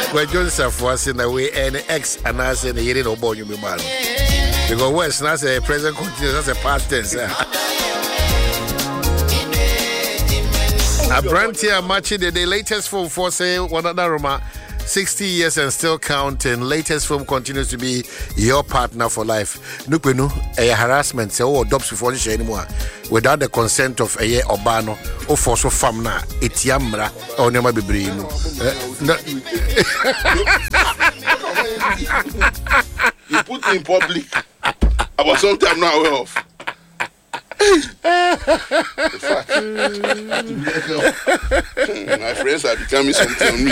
Where Joseph was in the way and X and I said, you didn't know you be man. Because West, that's a present continuous, that's a past tense. A brand here matching the latest film for say one another 60 years and still counting. Latest film continues to be your partner for life. Nupenu a harassment say oh dops before you anymore without the consent of a Obano or for so famna etiamra or never be brain. You put me in public. I was sometimes not aware of. My friends are becoming something on me.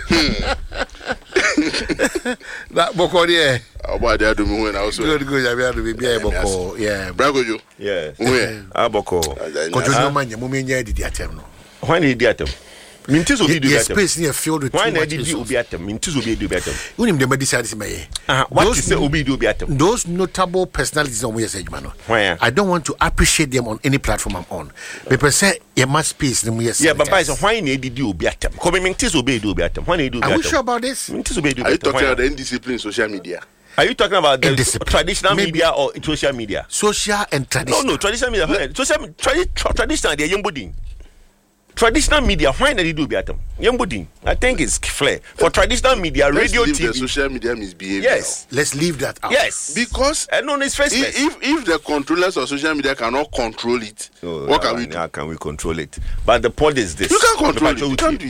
That Bokodi. About that do when I was good. I be Boko. Yeah. Bragojo. Yeah. Aboko. Kojo no man, you mean did the attempt. Why did the attempt? Mintis will be the space near filled with why did you be at them? Mintis will be the better. When him the medicine may. What is the Obi do better? Those notable personalities on where say, man. I don't want to appreciate them on any platform I'm on. People say, you must space them. Yeah, but why did you be at them? Come Mintis will be do better. Why do you do better? Are we sure about this? Mintis will be do better. Are you talking about the indiscipline social media? Are you talking about the traditional media or social media? Social and traditional. No, traditional media. Traditional, they're young budding. Traditional media, why did you do better? Young budding, I think it's flair. For traditional media, radio, TV. The social media misbehavior. Yes. Let's leave that out. Yes. Because if the controllers of social media cannot control it, what can we do? How can we control it? But the point is this. You can't control it. You can't do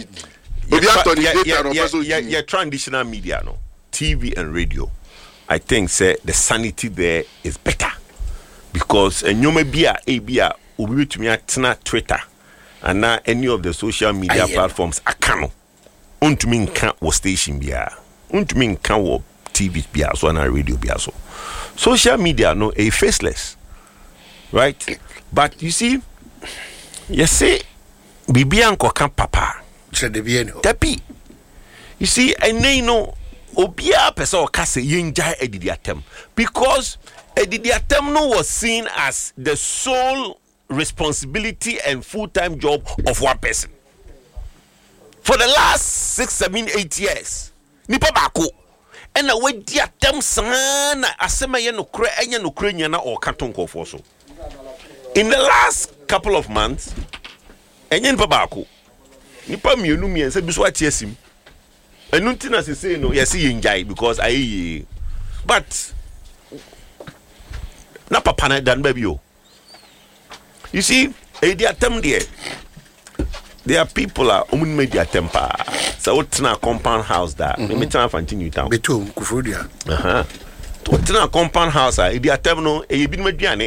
it. Your traditional media, no, TV and radio, I think say the sanity there is better. Because you may be a ubi to me at Twitter. And now any of the social media platforms I can't. To me can't was station bia. To me can't was TV bia so and radio bia so. Social media no a faceless. Right? But you see, you say Bibianko can papa. Tapi. You see, and they know Obia person kase yenja edidiatem. Because edidiatem no was seen as the sole responsibility and full-time job of one person. For the last 6, 7, 8 years, nipa bako. And a way dia tem sana asema ye no kre enya no kre nyana or katonko for so. In the last couple of months, enya nipa bako. Nipa mienu miense biso atiesim. Enunti na se say no yesi yenjai because I but na papa na dan baby o. You see, there are people who made their temper. So what's in a compound house that? Let me try to continue town. Betum Kufudia. What's in a compound house? There are terminal. A bit mediane.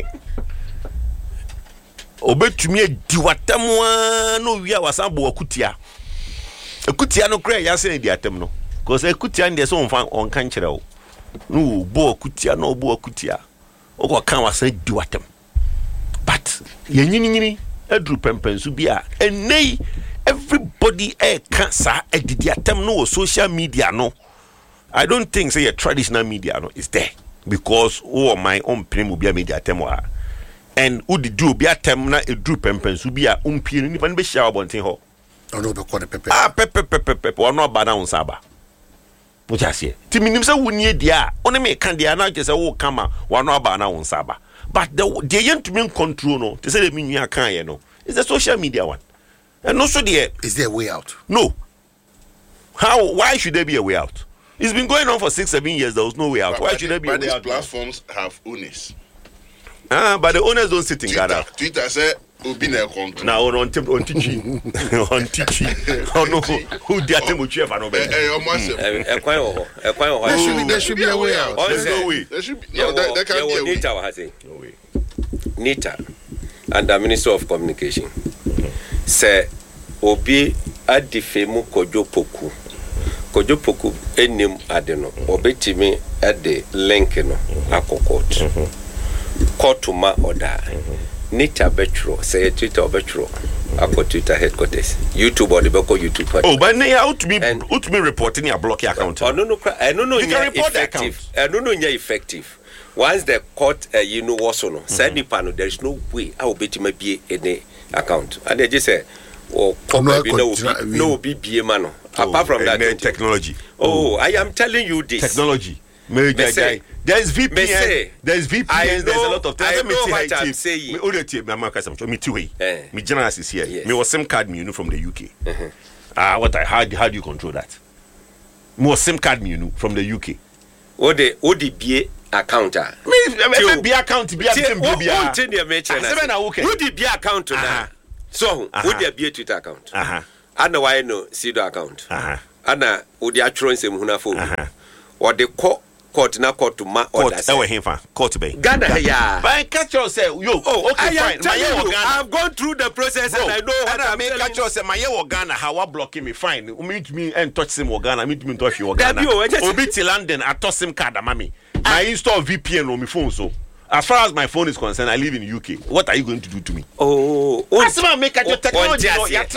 Obey to me, Diwatamwa no via was a boa kutia. A kutia no cray, I say the terminal. Because a kutia and there's own on Canchero. No, boa kutia, no boa kutia. Or can I say Diwatam? But yenini edru pempen so bia enei everybody cancer edidiatem no social media no. I don't think say your traditional media no is there because my own prem bia media tem wa and who the do bia tem na edru pempen so bia umpie ni pa be share abonten ho ono be ko de pepe pepe ono ba na unsaba mujase ti minim say woni dia oni me kan dia na say wo kama wano aba na unsaba. But the young to mean control no, to say the mean you can't no. It's the social media one. And also is there a way out? No. How? Why should there be a way out? It's been going on for 6, 7 years. There was no way out. Why should there be a way out? But these platforms have owners. But the owners don't sit in Ghana. Twitter said Obina control. Now on teaching. On teaching. Oh no, who dare to move chef and obey? There should be a way out. There's no way. There should be no. There can't be a way. No way. NITA and the Minister of Communication say Obi adifemu Kojopoku. Kojopoku enim adeno. Obetimi ade link no akokot. Kotuma order. NITA betro say Twitter betro. Ako Twitter headquarters. YouTube or the Beko YouTube. Oh, but now out to me reporting a block account. Oh no, you can report the account. Effective. Once the court, was on, said Nipano, there is no way I will be to be any account. And they just say, oh, no BBA man, apart from that technology. I am telling you this technology. There's VPN. There's VPN. There's a lot of things. I know what I'm saying. Me generous is here. Me was SIM card me from the UK. How do you control that? Me was SIM card me from the UK. What the BA account? Me BA account BA. What the BA account now? So what the BA Twitter account? I know why no CDO account. Ana would the assurance him hunafo. Or the court na court to ma order. Court be. Ghana ya. But catch you say okay fine. I've gone through the process and I know what I'm saying. Catch you say my Ghana how blocking me fine. Meet me and touch him Ghana. Meet me touch you Ghana. Obi to London I touch SIM card mami. I install VPN on my phone so. As far as my phone is concerned, I live in the UK. What are you going to do to me? That's why I make a technology.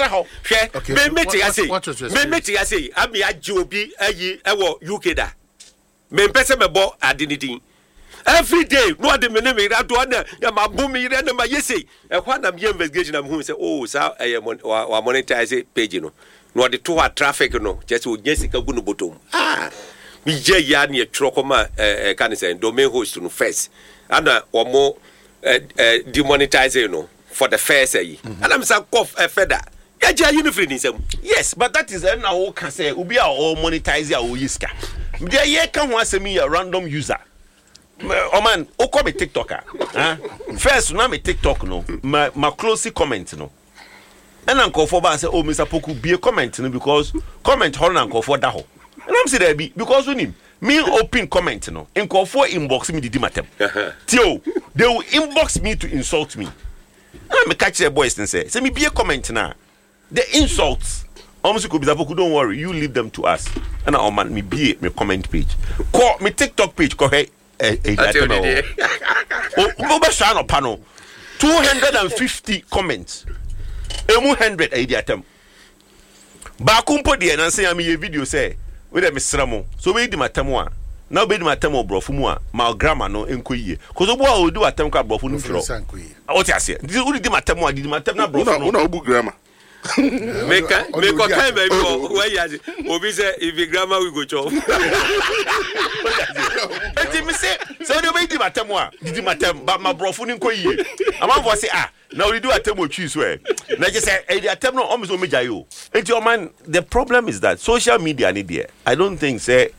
UK da. Me pese me bo adinidi. Every day, no de me me that one ya ma boom me na ma yesi. E kwa na me investigation am hu say sa wa monetize page no. No de to traffic no. Just o nyesika gu no bottom. Me je ya na e twro koma kan say domain host no first. And omo demonetize no for the first say. And I'm say cough feather. Ya je you no free nisem. Yes, but that is na who can say obi a o monetize a o yiska. There ye can want me a random user. Oh man, o call me TikToker. First, now me TikTok no. My closely comment no. And uncle for say, oh Mr. Poku be a comment no because comment hold uncle for that ho. And I'm say there be because we need me open comment no. Uncle for inbox me the matem. Tio, they will inbox me to insult me. And me catch the boys and say me be a comment now. The insults. Don't worry, you leave them to us. And I man me be me comment page. Call me TikTok page. Go ahead. 250 comments. 100 idiatem. Bakumpo di and say me video say we dem sramo. So we di matamo. Now be di matamo bro fu mu a my grammar no enko yie. Cause obo a do atem ka bro fu no fro. What you say? Di matamo a di matam na bro fu no. Una obu grammar. Make time baby where you obi say if the grammar we go chop. Enti me say so dey be di matem a di matem but my bro fu no nko yie. Am for say now we do atem o choose where. Na just say the atem no almost o meja yo. Enti o man the problem is that social media need there. I don't think say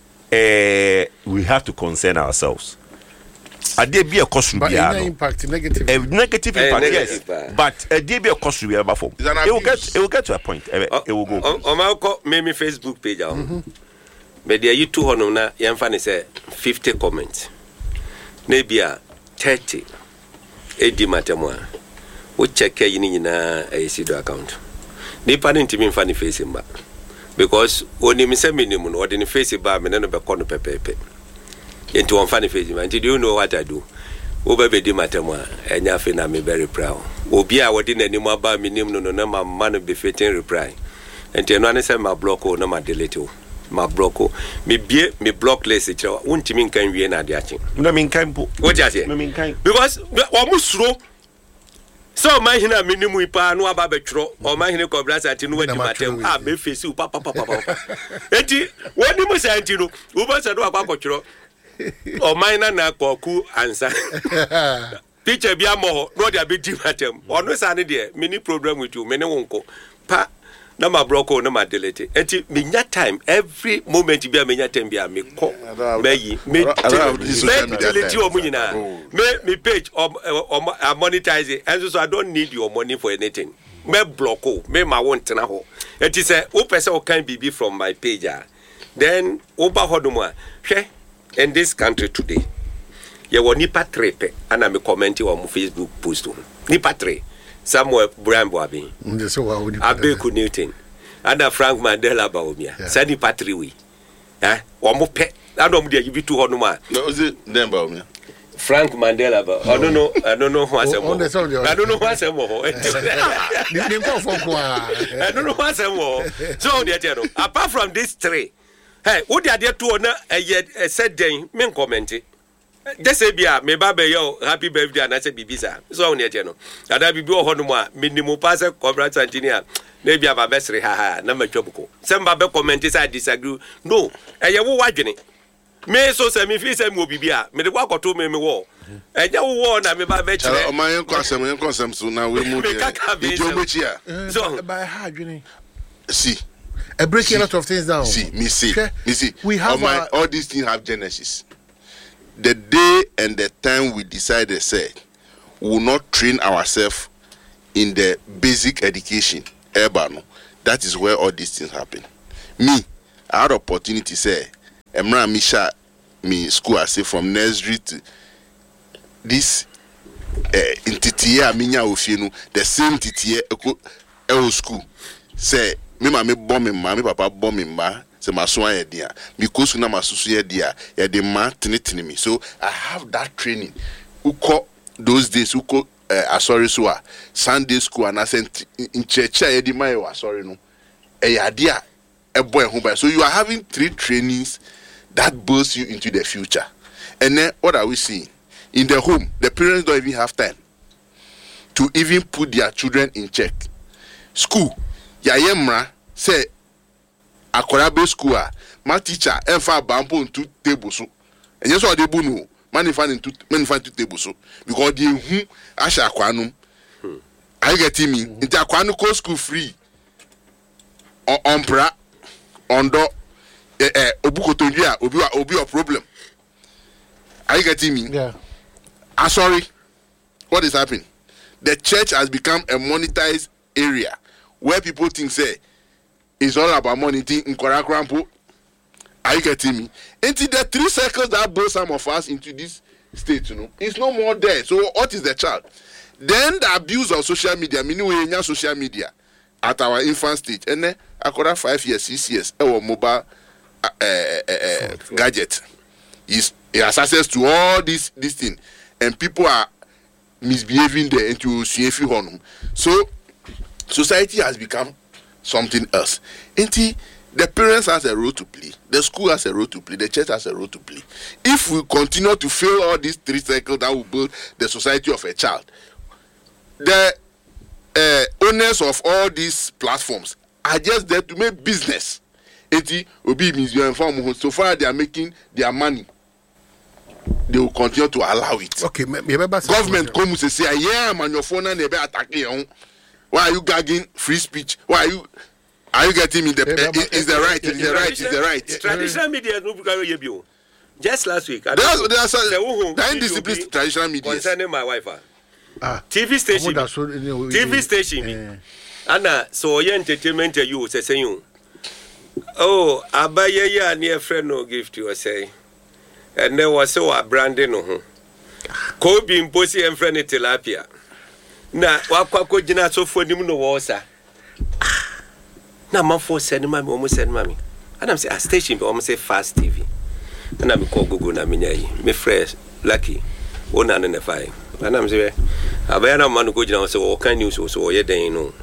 we have to concern ourselves. There be a cost but impact negative impact yes but there be a cost it will get to a point it will go on my me Facebook page but there you 200 na yamfa say 50 comments maybe 30 edi matemwa we check yini na CDO account ni pa ntimi mfa ni face mba because oni mi say minimum no odi ni face ba me no be kono pepepe into one funny face man. Do you know what I do? Over be matemwa enya fe na me very proud. Obi a wodi na nimu aba minim no na ma man be fitting reply. Enti no an say ma block o na ma delete o. Ma block o. Me bie me block list e kire. Wontimi nkan wie na de achi. Na me nkan po. What you say? Me nkan. Because o musuro so my hina minimu ipa no aba be twro o ma hina kobrasa ati no wadi matem me face u papa. Enti woni mu say enti no wo ba say do akwa twro o minor na koku answer picture bia mo no dia be di matem ono sa ne de mini program with you mene wonko pa na ma broko na ma delete enti menya time every moment bia menya time bia me ko meyi me delete o munyina me page monetize and so I don't need your money for anything me blocko me ma won tena ho enti say o pese o kan bibi from my page then oba hodomo hwe in this country today, you will nipa trepe, and I'm commenting on my Facebook post. Nipa tre, Samuel Brian Boabi, Abeku Newton, and Frank Mandela Baumia. Said nipa tre we. One more pet. I don't dare give you 200 more. No, is it them Baumia? Frank Mandela, I don't know what's I don't know what's more. I don't know what's more. So, dear, apart from these three. Hey, what are there to honor a said day? Men comment it. Just say, Bia, me baby, yo, happy birthday, and I say, Bibisa. So, on your channel. And I be go on minimum passer, Cobra Santinia. maybe aba besre ha na matwabuko sem ba be comment say disagree no eye wo wadwene me so say me fi say me obibia me de kwakoto me wo eje wo na me ba be kire o man yen kwasem so na we mu de ejomechia so by ha adwene see I break a lot of things down. See. We have all these things have genesis. The day and the time we decided, say, we will not train ourselves in the basic education, urban. That is where all these things happen. Me, I had opportunity, say, Emra Misha, me school, I say from nursery to this in Titia, Minya Ofienu, the same Titia, school, say. Me mama bombing ma me papa bombing ma se maso an dia because na masusu ye dia ye de ma tinitini me so I have that training uko those days uko asori so a Sunday school and asent in church ye di ma ye asori no e ya dia e boy hu by so you are having 3 trainings that boosts you into the future. And then what are we seeing in the home? The parents don't even have time to even put their children in check. School ya yemra say akorabe school my teacher enfa bampo into table so and yes what they bunu manifan into table so because they hu asha akwanum I get me into akwanu ko school free on pra ondo obukotondia obi a problem. Are you getting me? Yeah. I'm sorry. What is happening? The church has become a monetized area where people think say it's all about money. Are you getting me? Into the 3 circles that brought some of us into this state, it's no more there. So what is the child? Then the abuse of social media, meaning social media at our infant stage, and then after 5 years, 6 years, our mobile gadget he has access to all this thing, and people are misbehaving there into CFE honum. So society has become something else. The parents has a role to play, the school has a role to play, the church has a role to play. If we continue to fail all these 3 cycles that will build the society of a child, the owners of all these platforms are just there to make business. So far they are making their money, they will continue to allow it. Okay, government come to say, yeah, man, your phone and they be attacking you. Why are you gagging free speech? Why are you getting me? Is the right? Is the right? Traditional media no be just last week. That indiscipline traditional media concerning my wife. TV station. Anna, so your entertainment you say you. Oh, abaye ya near friend no gift you say. And there was so a branding no. Kobe imposi and friend tilapia. Na wakwa jina so for nim no wosa. Na man for send mami almost send mami. And I'm say a station be almost say Fast TV. And I'm call Google na me nyai. Me fresh lucky. Ona na fine. And I'm say abaya na man go jina so o kan news so ye den no.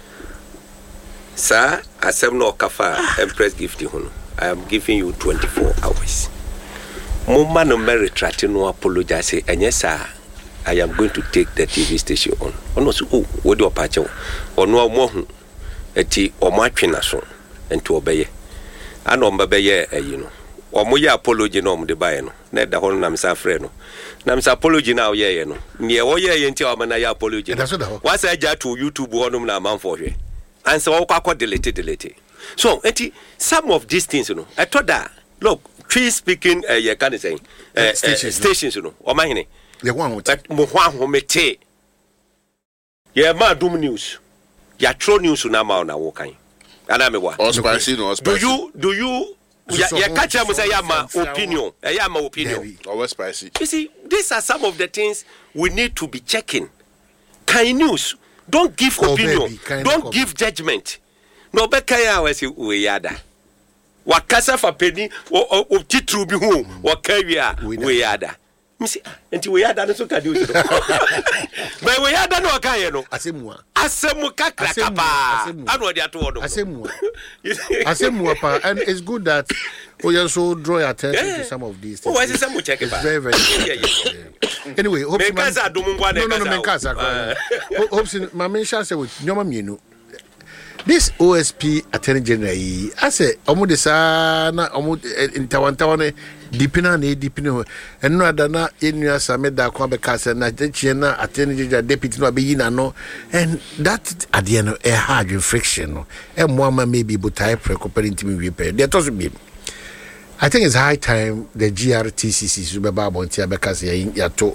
Sir, asem no kafa Empress gift hono. I am giving you 24 hours. Mama no me retract no apologize enye sir. I am going to take the TV station on. Ono so what do opache ono omo eti omo atwena so enti obeye ana ombabeye omo ye apology no omde bae no na da hono na msa frɛ no na msa apology na oyeye no ne wo ye enti o na ya apology what's aja to YouTube hono na manfo hwe ansa wo kwakɔ delete so enti some of these things I thought that look tree speaking you can say stations o mahene ye one with mo ho mete ye ma dum news ya true news na ma na wo kan ana me wa do you ya catch am say ya ma opinion always spicy. You see, these are some of the things we need to be checking. Kind news, don't give opinion, don't give judgment. No be kan ya we say we yada wakasa fa peni o titru bi hu wakawia we yada misi enti we yada no so ka di o but we yada no ka ye no asemu kakra kapa anu odi ato odo asemu pa. And it's good that we also draw your attention to some of these things. It's very very anyway, hope hopes mama Sha say with nyoma mienu this OSP Attorney General, I say, Omo de sa na Omo intawantawane dipina na dipina and no adana inu asame da kwa bekasa na na Attorney General deputy no be na no, and that at the end a hard friction no e moama maybe butai prekopere ntimi repair there to be. I think it's high time the GRTCC super babontia because yato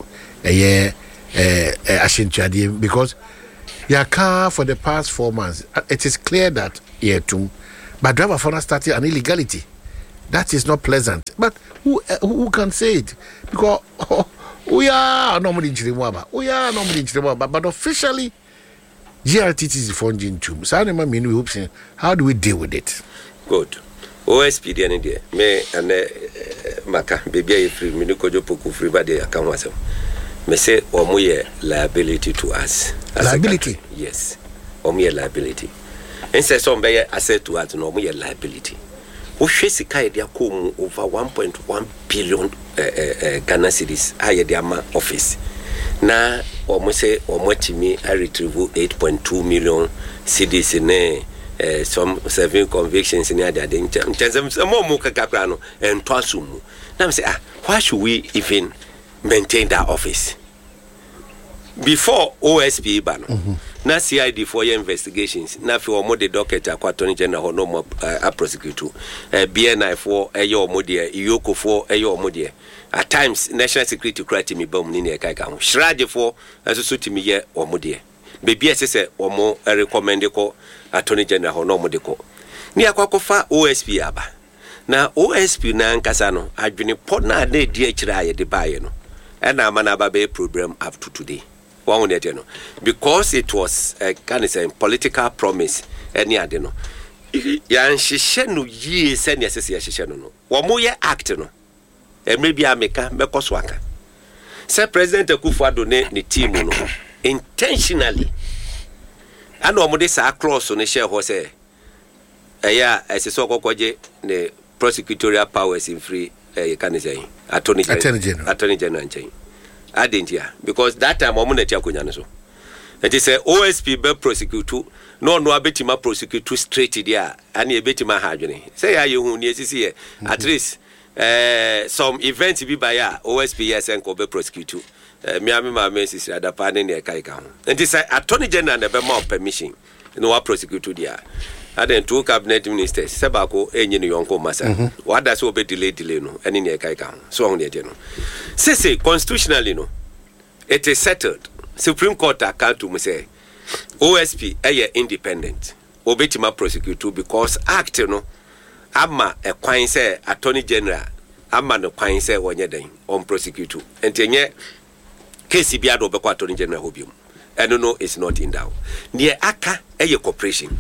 ashintuadie because your car for the past 4 months it is clear that too, but driver for started an illegality that is not pleasant. But who can say it because we are normally in Chirimoaba, but officially GRTCC is funding too. So how do we deal with it? Good. OSP the any day me and maka baby free me no kojo poku free ba dey account wasem me say omo ye liability to us. Liability? Yes, omo ye liability. And say some be asset to us no omo ye liability. Wo hwe sika ye dia kom over 1.1 billion Ghana cedis aye dia ma office na omo say omo timi I retrieve 8.2 million cedis ne some 7 convictions in the other day. And Twasumu. Now I say, why should we even maintain that office? Before OSP ban, na CID for your investigations, na for more the docket Attorney General no more prosecutor, BNI for a your modia, Yoko for a your modia. At times, national security criteria me bomb in a kaikam. Shrade for as a suit me ye or modia. Baby say or more a recommended call. Attorney General no modeko ni akwakofa OSP aba na OSP na nkasa no adwene pot na de die kira ye de baye no and na mana ba be program up to today one day no because it was a kind of political promise any ade no yan hihye no yie se ne asese ya hihye no wo mo ye act no maybe ameka mekoso aka say President Akufo-Addo ne team no intentionally and no more sa cross on the share horse as a so kokoje the prosecutorial powers in free can say Attorney General I didn't hear because that time omo na kunya so it is a OSP be prosecute no abetima prosecute straight there and e betima hadwene say ya hu ne sisi at least some events be by OSP yes and ko be prosecute Miami Mrs. Adapane near Kaika. And this Attorney General never more permission. No one prosecute there. And then 2 cabinet ministers, Sabako, and Yonko Massa. What does obey delay no, and in near Kaika. So on the general. Say, constitutionally, no, it is settled. Supreme Court account to me say OSP independent. Obetima prosecute because act no, Amma a quine say Attorney General, Amma no quine say one year on prosecute. And then case biado be Attorney General hobium and no it's not in doubt near aka corporation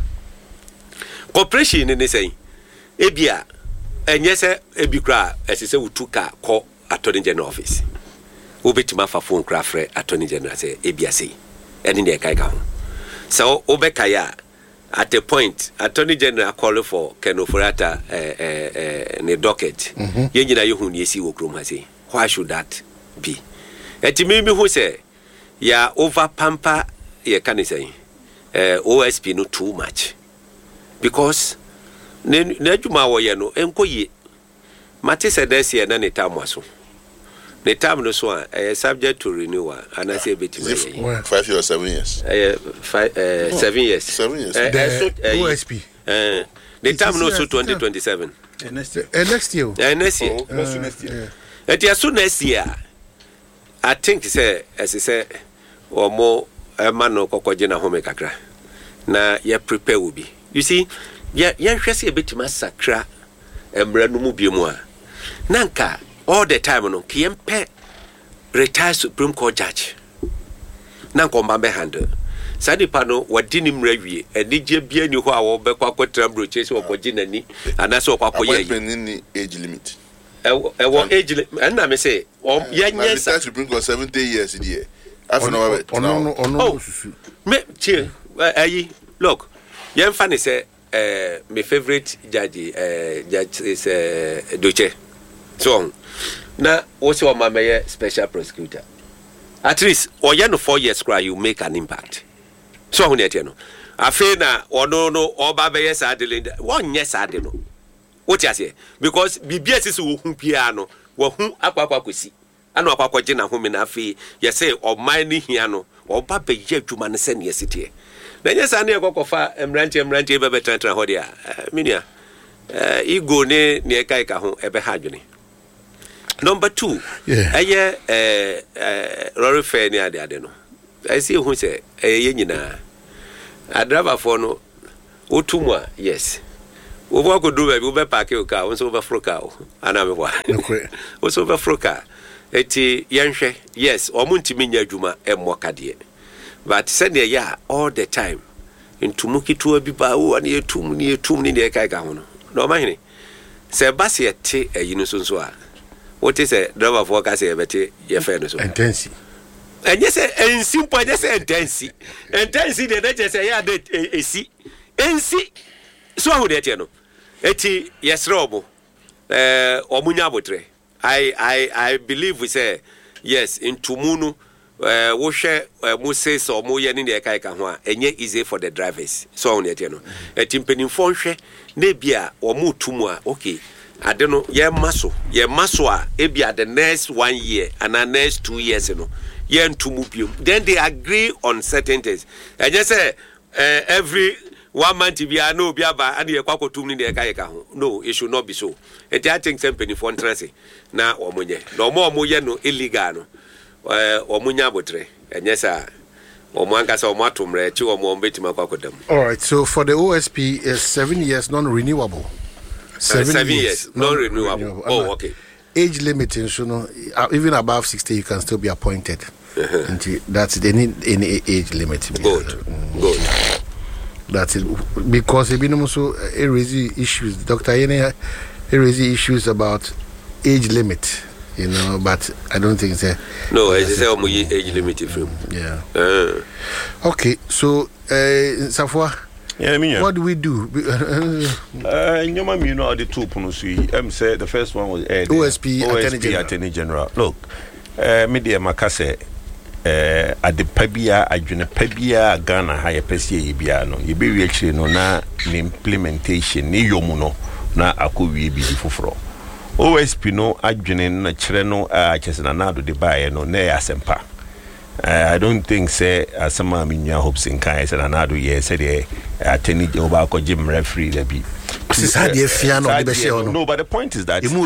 in say ebia enye se ebikra esese utuka call Attorney General office obetima fa phone cra frɛ Attorney General say ebia say and in the kai ka ho so obekaya at a point Attorney General call for Kenofurata ne docket yenyina yehu ne esi wo krom ha say why should that be? Mimi who say, ya over pamper, ye can say, OSP no too much. Because, Nejuma Wayano, Enkoye, Matisse said, and then a time was so. The time no so, subject to renewal, and I say a bit 5 years or 7 years. 7 years. 7 years. OSP. The time no so 2027. Next year. Next year. It is soon next year. I think say as I say or more mano kokojena home kakra na ya prepare will be you see ya hwese a bit massacre emra no mu biemu a nanka all the time no kiyempe retired Supreme Court judge nanka omba be handle sadi pano wadini mrawie enije bia ni ho a wo be kwa kwatra broche se okojena ni anase okwakoye age limit age and I may say, yes, to bring 70 years in the year. Oh, me, look, young funny say, my favorite judge is Duce. So, now, also my mayor special prosecutor. At least, or 4 years cry, you make an impact. So, afena ono no oba be yes adele won yes ade no what you say because bibia sisi wo hu pia no wo hu akwakwa kwesi ana akwakwa je na home na afi ye say oman ni hia no oba be ye adwuma ne se ne yesitie na nyesa na ekokofa emrantie be betantra ho dia minia ego ne kai ka ho ebe ha adwene. Number 2 Rory Fair ni ade no I see who say ye nyina a driver for no otumwa yes we work do we be park your car we so over froka ana me wa we so over froka eti yenhwe yes omuntimi nya adwuma emmokade but send ya all the time intumuki to bi ba wo na yetum ni kai ka ho no ma hene se base ete ayinu so a what is a driver for ka se bete ye fe no so intensi and yes en simple just intensi de na say ya de esi ensi so ahu de ete no eti yesrobo omunya botre I believe we say yes in tumunu wo hwe Moses so mo ye ni de kai ka ho a enye easy for the drivers so ahu de ete no eti mpenimfo hwe na bia o mu tumu a okay ade no ye maso a ebia the next 1 year and the next 2 years no ye ntumu biom then they agree on certain things and just say every 1 month bia no bia ba and ye kwakotum ni de kai ka ho no it should not be so and I think company for interest na omonye no mo ye no illegal no omunya botre and yes omwanka sa omatumre chi ombetima kwakodam. All right, so for the OSP is 7 years non-renewable. 7 years non-renewable. Oh, okay. Age limiting, so no, even above 60 you can still be appointed. And that's they need any age limit. Good. That's it, because it been also raise issues. Dr. Yene raise issues about age limit, you know, but I don't think it's no, it's a age limit film. Yeah. Okay, so Safwa, what do we do? You know the two pronunciations. Say the first one was OSP Attorney General. Look, media makase ade pabia adwene pabia Ghana ha yepese bia no ye be wi akire no na implementation ni yomu no na akowie bi foforo OSP no adwene na kire no achesena na do de bae no na ya sempa. I don't think say asama minya hopes in kai say na do ye say the attorney oba ko gym referee there be no, but the point is that it's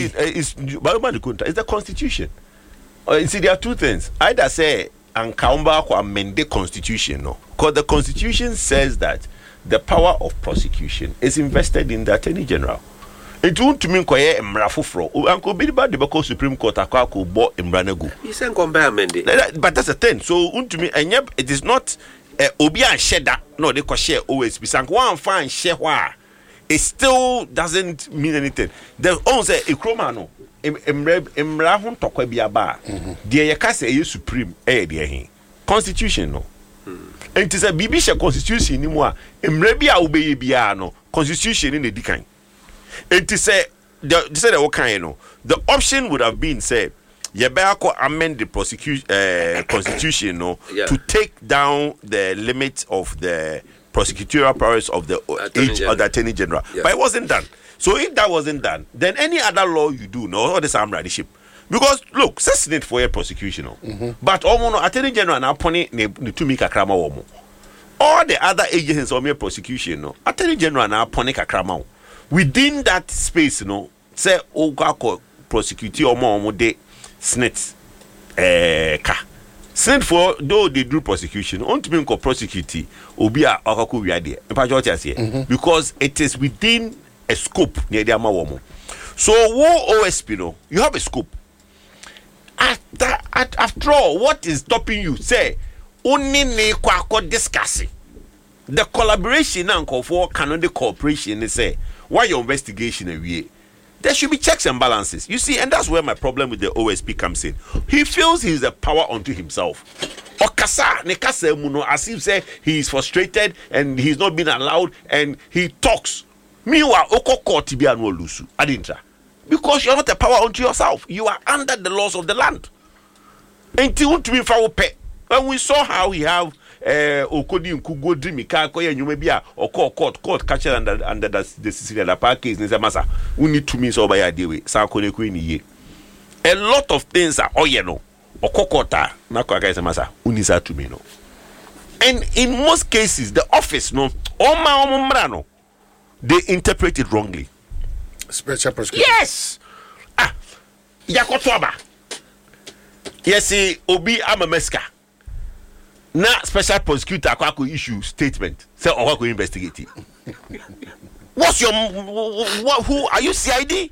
the constitution. You see, there are two things. Either say and Kaumba ko amend the constitution, no, because the constitution says that the power of prosecution is invested in the attorney general. It won't mean koye emra foforo. Uncle Bidiba de Bako Supreme Court akwa ko bo emra nagu. You say compare amend. But that's the thing. So to me, it is not obi and sheda. No, they ko share OSP. Sank one fine share wa. It still doesn't mean anything. The on say ikroma no. Emra hun tokwa bia ba. De ye ka say you supreme de hin. Constitution no. And it is a bibi she constitution ni mu a emra bia obeye bia no. Constitution ni di kan. It is say the kind, you know, the option would have been say Yabako amend the constitution, no, to take down the limit of the prosecutorial powers of the age of the attorney general. But it wasn't done. So if that wasn't done, then any other law you do, no, all this ridership. Because look, Senate for a prosecution, but almost attorney general now pony to make a crama womo. All the other agencies of mere prosecution, no, attorney general now pony a crama. Within that space, you know, say Ogako prosecute or more de snits ka. Send for though they do prosecution, on to be prosecute Obia Okaku Yadi, because it is within a scope near the Amawomo. So wo OSP no, you have a scope. After all, what is stopping you? Say only ne kwako discussing. The collaboration and call for Canada cooperation, they say. Why your investigation away? There should be checks and balances. You see, and that's where my problem with the OSP comes in. He feels he's a power unto himself. Okasa nekasa muno, as if say he is frustrated and he's not being allowed, and he talks. Meanwhile, okoko tibia no lusu adintra, because you're not a power unto yourself. You are under the laws of the land. Until to be foul pet. When we saw how he have okodi nku go dream ka koye nyuma bia or court catch under the Cecilia Park case ni say masa we need to mean so by idea we sa ko ne ko ni ye. A lot of things are no or kokota na ko aka say masa unisa to me no. And in most cases the office no omra no they interpret it wrongly. Special prosecutor. Yes. Yakotoba. Yes, Obi Amameska. Na special prosecutor akwa issue statement. Say or investigate it. What's your who are you CID?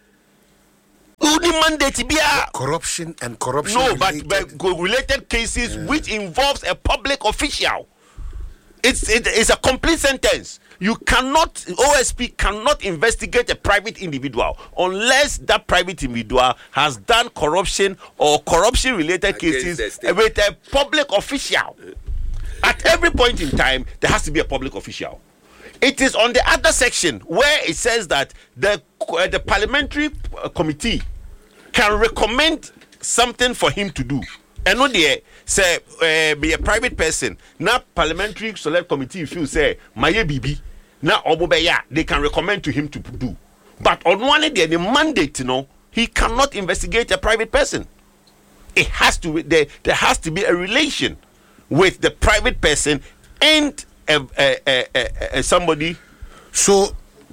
Who the mandate be corruption and corruption? No, but related cases which involves a public official. It's a complete sentence. You cannot, OSP cannot investigate a private individual unless that private individual has done corruption or corruption related cases with a public official. At every point in time, there has to be a public official. It is on the other section where it says that the parliamentary committee can recommend something for him to do. And no there say be a private person. Now parliamentary select committee feel say Maye Bibi. Now Obobeya they can recommend to him to do. But on one day the mandate, he cannot investigate a private person. It has to there has to be a relation with the private person and somebody. So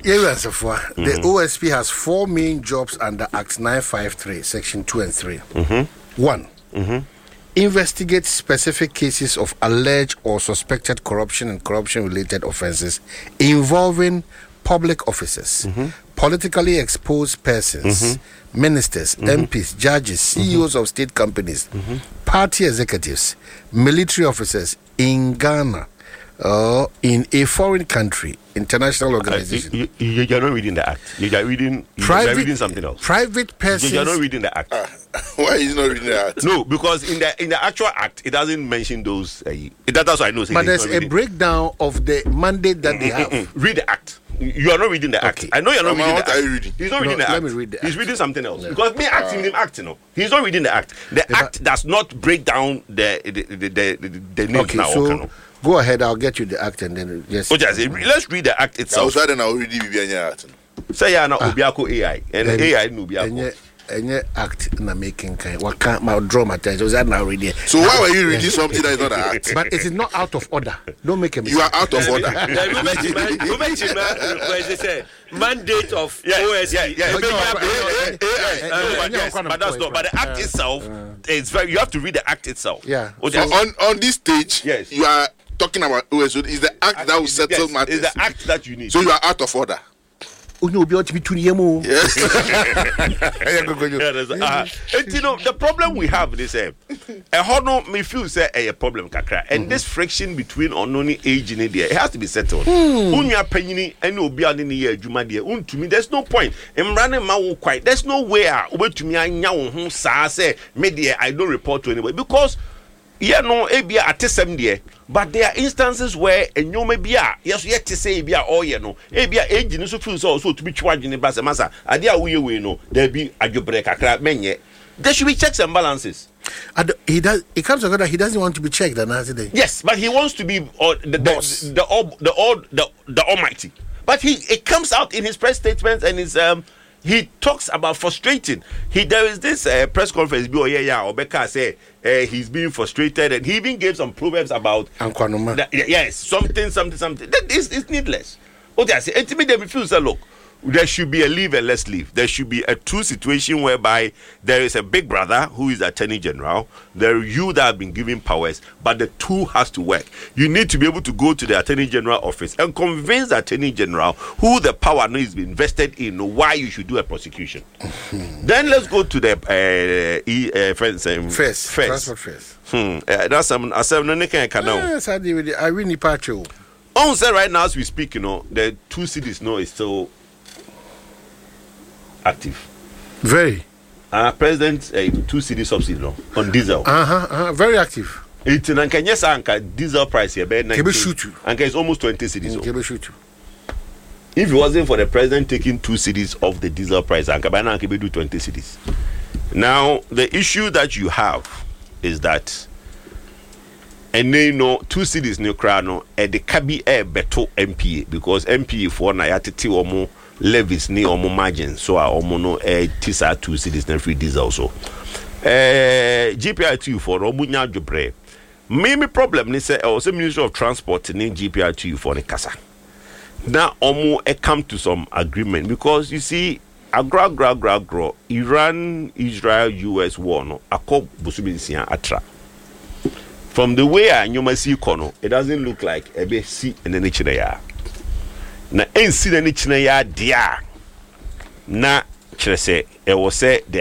the OSP has 4 main jobs under Act 953, Section 2 and 3. 1. Investigate specific cases of alleged or suspected corruption and corruption-related offences involving public officers, politically exposed persons, ministers, MPs, judges, CEOs of state companies, party executives, military officers in Ghana, in a foreign country, international organization. You're not reading the act. You're reading something else. Private persons. You're not reading the act. Why are you not reading the act? No, because in the actual act, it doesn't mention those. That's what I know. But there's a breakdown of the mandate that they have. Read the act. You are not reading the act. I know you're not reading the act. What are you reading? He's not reading the act. Let me read the act. He's reading something else. Because me asking him act, he's not reading the act. The act does not break down the name. Okay, now. So go ahead. I'll get you the act and then let's read the act itself. I already Say ya na Obiako AI and AI no Obiako. Any act na making kind. What can't my draw my attention? Was that now reading? So why were you reading something that is not an act? But it is not out of order. Don't make a mistake. You are out of order. Mandate of OSP. But that's not. But the act itself is very. You have to read the act itself. Yeah. So on this stage, yes, you are talking about OSP. Is the act that will settle matters? It's the act that you need. So you are out of order. The problem we have is a hono me feel say a problem kakra and this friction between ononi age in there it has to be settled. Unya panyini and obi ade ne ye adwuma de untumi there's no point emrane ma wo kwai there's no way obetumi anya wo ho saa say me there I don't report to anybody because ebia atesem there but there are instances where enyoma bia yes yet to say bia no ebia age no so feel so to be twadwene ba se masa ade a wo we no there be adwobre kakra menye there should be checks and balances. It comes together. He doesn't want to be checked, yes, but he wants to be the almighty. But it comes out in his press statements and his he talks about frustrating. There is this press conference. Obeka say he's being frustrated, and he even gave some proverbs about. Yes, something. That is needless. Okay, I say, intimidate me. Feel say, look, there should be a leave and let's leave. There should be a true situation whereby there is a big brother who is the Attorney General. There are you that have been given powers, but the two has to work. You need to be able to go to the Attorney General office and convince the Attorney General who the power is being invested in, why you should do a prosecution. Then let's go to the first. That's some. Yes, I really patrol. On say right now as we speak, the 2 cities is still active. Very. President 2 city subsidy on diesel. Very active. It's an anka diesel price here. It's almost 20 cities. If it wasn't for the president taking 2 cities off the diesel price, anka by now do 20 cities. Now the issue that you have is that and then no 2 cities no crowd no the kabi beto MPA because MPA for na yatete omo levies ni omo margin so a omo no tisa 2 cities na free diesel so GPR2 for omo nya dwobre me problem ni say also Ministry of Transport ni GPR2 for the kasa now omo come to some agreement because you see agro Iran Israel US war no akọ busubinsia atra. From the way I you see kono, it doesn't look like a be see in the nature ya. Na en see the nature ya dia. Na chere say it was say the